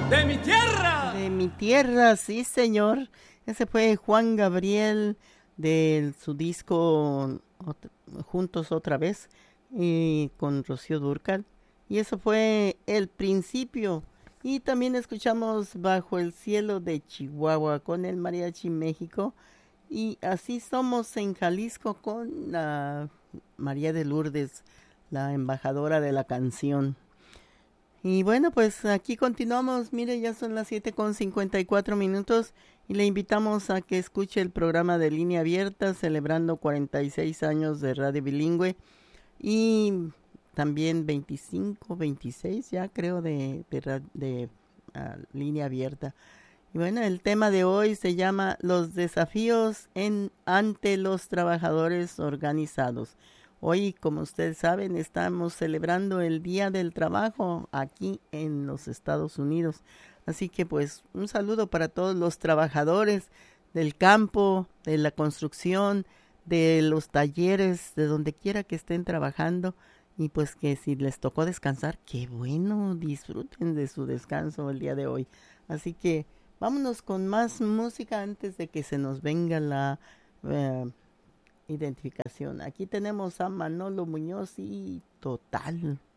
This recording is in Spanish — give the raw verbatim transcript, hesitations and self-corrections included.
de mi tierra. De mi tierra, sí, señor. Ese fue Juan Gabriel de su disco ot- Juntos otra vez y con Rocío Dúrcal. Y eso fue El Principio. Y también escuchamos Bajo el Cielo de Chihuahua con el Mariachi México. Y así somos en Jalisco con la María de Lourdes, la embajadora de la canción. Y bueno, pues aquí continuamos. Mire, ya son las siete con cincuenta y cuatro minutos y le invitamos a que escuche el programa de Línea Abierta celebrando cuarenta y seis años de radio bilingüe y también veinticinco, veintiséis ya creo de, de, ra- de ah, Línea Abierta. Y bueno, el tema de hoy se llama Los desafíos en ante los trabajadores organizados. Hoy, como ustedes saben, estamos celebrando el Día del Trabajo aquí en los Estados Unidos. Así que pues un saludo para todos los trabajadores del campo, de la construcción, de los talleres, de donde quiera que estén trabajando. Y pues que si les tocó descansar, qué bueno, disfruten de su descanso el día de hoy. Así que vámonos con más música antes de que se nos venga la eh, identificación. Aquí tenemos a Manolo Muñoz y Total.